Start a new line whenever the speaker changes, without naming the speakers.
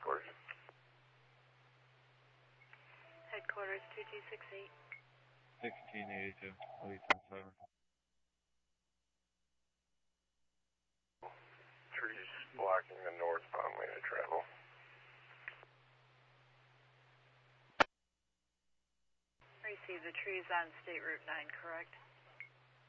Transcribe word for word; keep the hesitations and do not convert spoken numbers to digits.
headquarters.
Headquarters two two six eight.
sixteen eighty-two, eight ten seven.
Trees blocking the northbound lane of travel.
Receive the trees on State Route nine, correct?